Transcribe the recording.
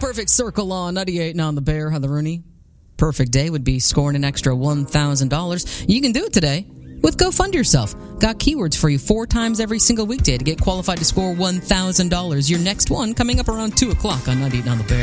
perfect circle on 98 on the Bear, Heather Rooney. Perfect day would be scoring an extra $1,000. You can do it today with Go Fund Yourself. Got keywords for you 4 times every single weekday to get qualified to score $1,000. Your next one coming up around 2 o'clock on 98 on the Bear.